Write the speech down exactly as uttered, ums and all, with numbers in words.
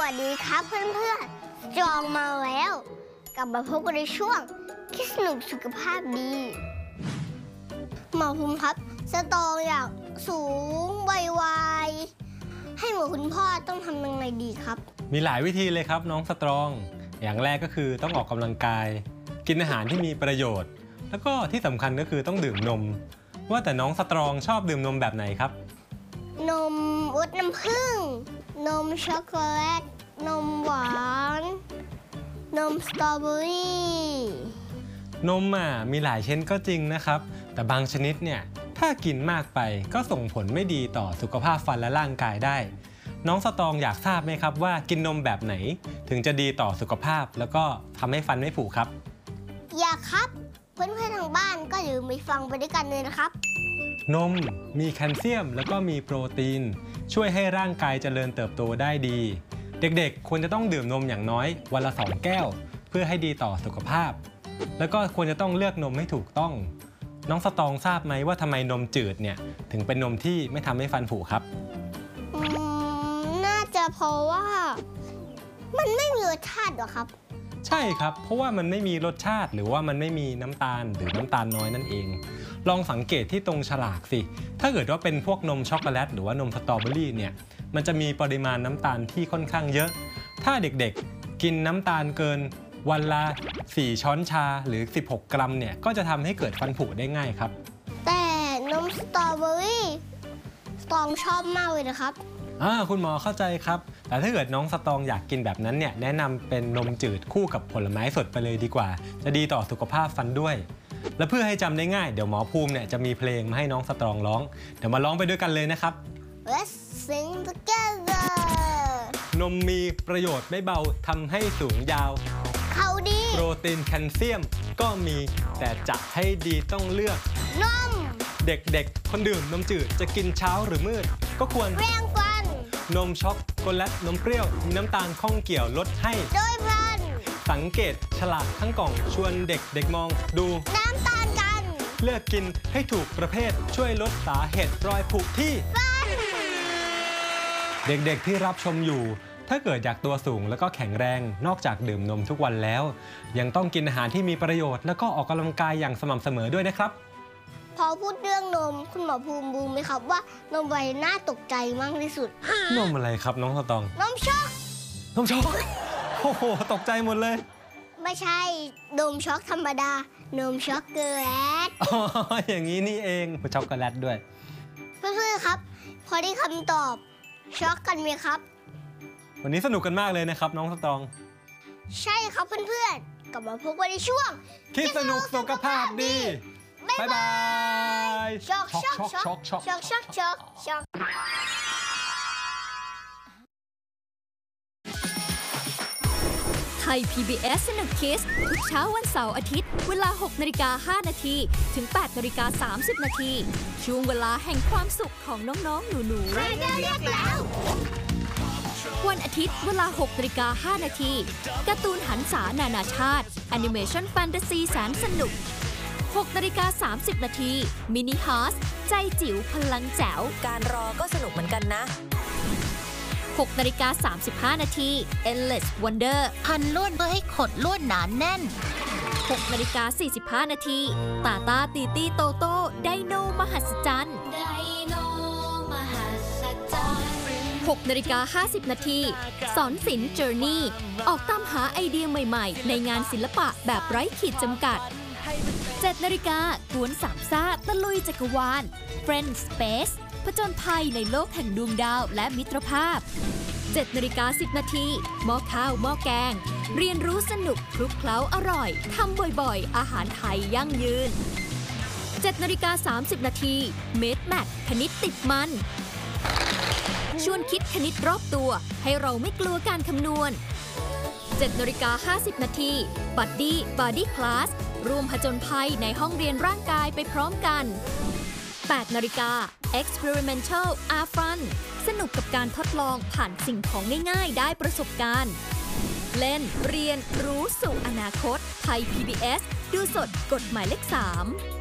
วัสดีครับเพื่อนๆจองมาแล้วกลับมาพบกันในช่วงคิดสนุกสุขภาพดีหมอภูมิครับสตองอยากสูงไวๆให้เหมือนคุณพ่อต้องทำยังไงดีครับมีหลายวิธีเลยครับน้องสตรองอย่างแรกก็คือต้องออกกำลังกายกินอาหารที่มีประโยชน์แล้วก็ที่สำคัญก็คือต้องดื่มนมว่าแต่น้องสตรองชอบดื่มนมแบบไหนครับนมรสน้ำผึ้งนมช็อกโกแลตนมหวานนมสตรอเบอรี่นมอ่ะมีหลายชนิดก็จริงนะครับแต่บางชนิดเนี่ยถ้ากินมากไปก็ส่งผลไม่ดีต่อสุขภาพฟันและร่างกายได้น้องสตรองอยากทราบไหมครับว่ากินนมแบบไหนถึงจะดีต่อสุขภาพแล้วก็ทำให้ฟันไม่ผุครับอยากครับเพื่อนๆทางบ้านก็อย่าลืมไปฟังไปด้วยกันเลยนะครับนมมีแคลเซียมแล้วก็มีโปรตีนช่วยให้ร่างกายเจริญเติบโตได้ดีเด็กๆควรจะต้องดื่มนมอย่างน้อยวันละสองแก้วเพื่อให้ดีต่อสุขภาพแล้วก็ควรจะต้องเลือกนมให้ถูกต้องน้องสตองทราบไหมว่าทำไมนมจืดเนี่ยถึงเป็นนมที่ไม่ทำให้ฟันผุครับอืมน่าจะเพราะว่ามันไม่มีรสชาติหรอครับใช่ครับเพราะว่ามันไม่มีรสชาติหรือว่ามันไม่มีน้ำตาลหรือน้ำตาลน้อยนั่นเองลองสังเกตที่ตรงฉลากสิถ้าเกิดว่าเป็นพวกนมช็อกโกแลตหรือว่านมสตรอเบอรี่เนี่ยมันจะมีปริมาณน้ำตาลที่ค่อนข้างเยอะถ้าเด็กๆกินน้ำตาลเกินวันละสี่ช้อนชาหรือสิบหกกรัมเนี่ยก็จะทำให้เกิดฟันผุได้ง่ายครับแต่นมสตรอเบอรี่สตรองชอบมากเลยนะครับอ่าคุณหมอเข้าใจครับแต่ถ้าเกิดน้องสตรองอยากกินแบบนั้นเนี่ยแนะนำเป็นนมจืดคู่กับผลไม้สดไปเลยดีกว่าจะดีต่อสุขภาพฟันด้วยและเพื่อให้จำได้ง่ายเดี๋ยวหมอภูมิเนี่ยจะมีเพลงมาให้น้องสตรองร้องเดี๋ยวมาร้องไปด้วยกันเลยนะครับ Let's sing together นมมีประโยชน์ไม่เบาทำให้สูงยาวเขาดีโปรตีนแคลเซียมก็มีแต่จะให้ดีต้องเลือกนมเด็กๆคนดื่มนมจืดจะกินเช้าหรือมืดก็ควรเรียงกันนมช็อกโกแลตนมเปรี้ยวมีน้ำตาลข้องเกี่ยวลดให้โดยพลันสังเกตฉลากทั้งกล่องชวนเด็กเด็กมองดูน้ำตาลกันเลือกกินให้ถูกประเภทช่วยลดสาเหตุรอยผุที่ฟันเด็กๆที่รับชมอยู่ถ้าเกิดอยากตัวสูงแล้วก็แข็งแรงนอกจากดื่มนมทุกวันแล้วยังต้องกินอาหารที่มีประโยชน์แล้วก็ออกกำลังกายอย่างสม่ำเสมอด้วยนะครับพอพูดเรื่องนมคุณหมอภูมิรู้ไหมครับว่านมอะไรน่าตกใจมากที่สุดนมอะไรครับน้องสตองนมช็อกนมช็อกโอ้โหตกใจหมดเลยไม่ใช่นมช็อกธรรมดานมช็อกโกแลตอ๋ออย่างนี้นี่เองช็อกโกแลตด้วยเพื่อนๆครับพอได้คำตอบช็อกกันไหมครับวันนี้สนุกกันมากเลยนะครับน้องสตองใช่ครับเพื่อนๆกลับมาพบกันในช่วงคิดสนุกสุขภาพดีบ๊ายบายช็อกช็อกช็อกช็อกช็อกช็อกช็อกช็อกไทย พี บี เอส สนุกคิดทุกเช้าวันเสาร์อาทิตย์เวลาหกนาฬิกาห้านาทีถึงแปดนาฬิกาสามสิบนาทีช่วงเวลาแห่งความสุขของน้องๆหนูๆเรียกแล้ววันอาทิตย์เวลาหกนาฬิกาห้านาทีการ์ตูนหันษานานาชาติแอนิเมชันแฟนตาซีแสนสนุกหกนาฬิกาสามสิบนาทีมินิฮาร์สใจจิ๋วพลังแจ๋วการรอก็สนุกเหมือนกันนะหกนาฬิกาสามสิบห้านาที Endless Wonder พันลวดเพื่อให้ขดลวดหนาแน่นหกนาฬิกาสี่สิบห้านาทีตาตาตีตีโตโต้ไดโนมหัศจรรย์ไดโนมหัศจรรย์หกนาฬิกาห้าสิบนาทีสอนศิลป์ Journey ออกตามหาไอเดียใหม่ๆในงานศิลปะแบบไร้ขีดจำกัดเจ็ดนาฬิกากวนสามซ่าตะลุยจักรวาล Friend Space ผจญภัยในโลกแห่งดวงดาวและมิตรภาพเจ็ดนาฬิกาสิบนาทีหม้อข้าวหม้อแกงเรียนรู้สนุกคลุกเคล้าอร่อยทำบ่อยๆอาหารไทยยั่งยืนเจ็ดนาฬิกาสามสิบนาทีเมดแมทคณิตติดมันชวนคิดคณิตรอบตัวให้เราไม่กลัวการคำนวณเจ็ดนาฬิกาห้าสิบนาทีบัดดี้บอดี้คลาสร่วมผจญภัยในห้องเรียนร่างกายไปพร้อมกันแปดนาฬิกา Experimental Are Fun สนุกกับการทดลองผ่านสิ่งของง่ายๆได้ประสบการณ์เล่นเรียนรู้สู่อนาคตไทย พี บี เอส ดูสดกดหมายเลขสาม